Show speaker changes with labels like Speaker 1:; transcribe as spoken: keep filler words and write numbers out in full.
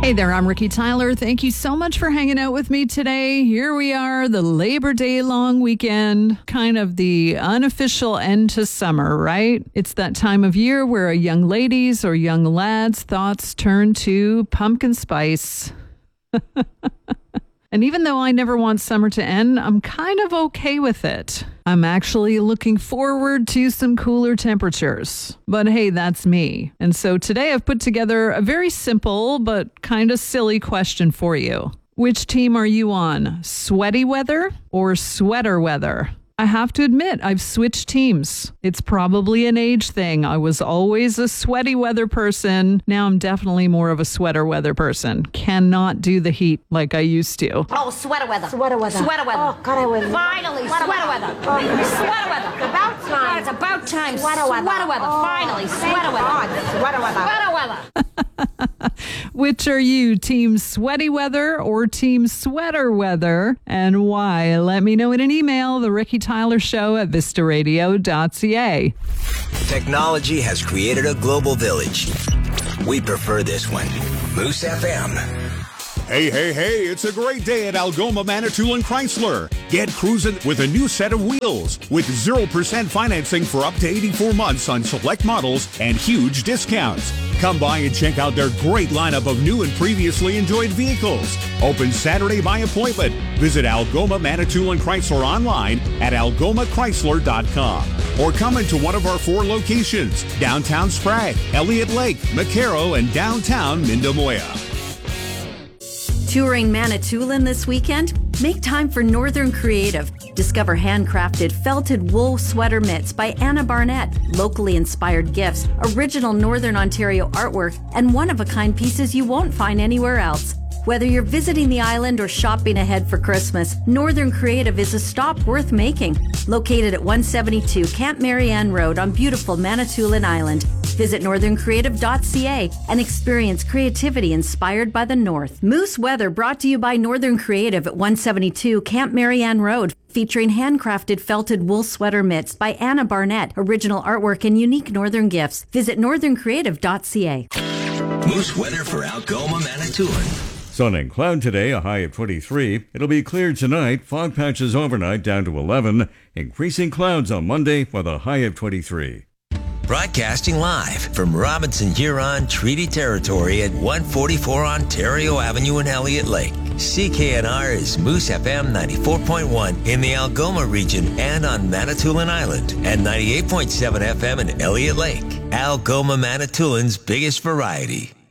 Speaker 1: Hey there, I'm Ricky Tyler. Thank you so much for hanging out with me today. Here we are, the Labor Day long weekend, kind of the unofficial end to summer, right? It's that time of year where a young lady's or young lad's thoughts turn to pumpkin spice. And even though I never want summer to end, I'm kind of okay with it. I'm actually looking forward to some cooler temperatures. But hey, that's me. And so today I've put together a very simple but kind of silly question for you. Which team are you on? Sweaty weather or sweater weather? I have to admit, I've switched teams. It's probably an age thing. I was always a sweaty weather person. Now I'm definitely more of a sweater weather person. Cannot do the heat like I used to.
Speaker 2: Oh, sweater weather.
Speaker 3: Sweater weather.
Speaker 2: Sweater weather.
Speaker 3: Oh, God, I would.
Speaker 2: Finally, sweater, sweater weather. weather. Oh, sweater weather.
Speaker 3: It's about time.
Speaker 2: It's about time.
Speaker 3: Sweater weather.
Speaker 2: Sweater weather.
Speaker 3: Oh,
Speaker 2: Finally, sweater weather.
Speaker 3: God. Sweater weather.
Speaker 2: Sweater weather.
Speaker 1: Which are you, team sweaty weather or team sweater weather? And why? Let me know in an email, The Ricky Tyler Show at vista radio dot c a.
Speaker 4: Technology has created a global village. We prefer this one. Moose F M.
Speaker 5: Hey, hey, hey, it's a great day at Algoma Manitoulin Chrysler. Get cruising with a new set of wheels with zero percent financing for up to eighty-four months on select models and huge discounts. Come by and check out their great lineup of new and previously enjoyed vehicles. Open Saturday by appointment. Visit Algoma Manitoulin Chrysler online at algoma chrysler dot com or come into one of our four locations, downtown Sprague, Elliott Lake, McCarrow, and downtown Mindamoya.
Speaker 6: Touring Manitoulin this weekend? Make time for Northern Creative. Discover handcrafted felted wool sweater mitts by Anna Barnett, locally inspired gifts, original Northern Ontario artwork, and one-of-a-kind pieces you won't find anywhere else. Whether you're visiting the island or shopping ahead for Christmas, Northern Creative is a stop worth making. Located at one seventy-two Camp Marianne Road on beautiful Manitoulin Island. Visit northern creative dot c a and experience creativity inspired by the North. Moose Weather brought to you by Northern Creative at one seventy-two Camp Marianne Road, featuring handcrafted felted wool sweater mitts by Anna Barnett, original artwork and unique Northern gifts. Visit northern creative dot c a.
Speaker 4: Moose Weather for Algoma, Manitoulin.
Speaker 7: Sun and cloud today, a high of twenty-three. It'll be clear tonight, fog patches overnight down to eleven. Increasing clouds on Monday with a high of twenty-three.
Speaker 4: Broadcasting live from Robinson Huron Treaty Territory at one forty-four Ontario Avenue in Elliott Lake. C K N R is Moose F M ninety-four point one in the Algoma region and on Manitoulin Island, and ninety-eight point seven F M in Elliott Lake. Algoma Manitoulin's biggest variety.